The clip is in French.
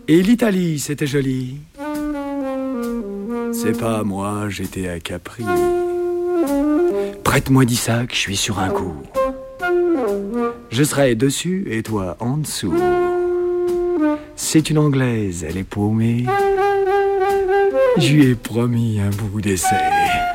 Et l'Italie, c'était joli. C'est pas moi, j'étais à Capri. Prête-moi 10 sacs, je suis sur un coup. Je serai dessus et toi en dessous. C'est une Anglaise, elle est paumée. Je lui ai promis un bout d'essai.